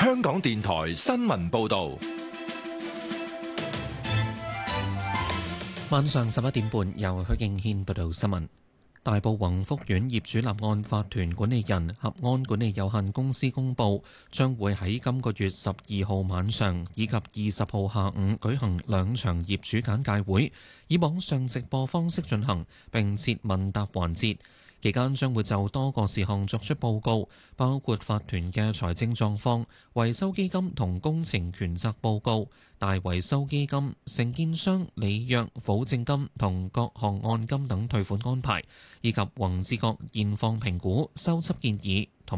香港電台新聞報道。 晚上11點半，由許敬軒報道新聞。大埔宏福苑業主立案法團管理人合安管理有限公司公佈，將會喺今個月12號晚上以及20號下午舉行2場業主簡介會，以網上直播方式進行，並設問答環節。期間將會就多個事項作出報告，包括法團嘅財政狀況、維修基金同工程權責報告、大維修基金、承建商履約保證金同各項按金等退款安排，以及宏志閣現況評估、修葺建議同